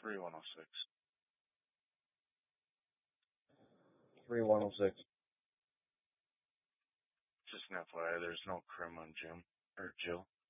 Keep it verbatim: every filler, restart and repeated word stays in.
three one oh six. three one oh six. Just an F Y I, there's no crim on Jim or Jill.